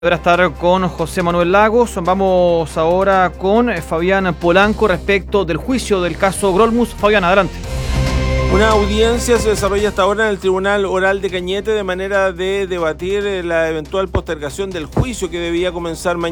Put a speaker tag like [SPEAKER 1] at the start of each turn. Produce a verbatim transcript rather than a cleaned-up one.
[SPEAKER 1] Ahora estar con José Manuel Lagos. Vamos ahora con Fabián Polanco respecto del juicio del caso Grolmus. Fabián, adelante.
[SPEAKER 2] Una audiencia se desarrolla hasta ahora en el Tribunal Oral de Cañete de manera de debatir la eventual postergación del juicio que debía comenzar mañana.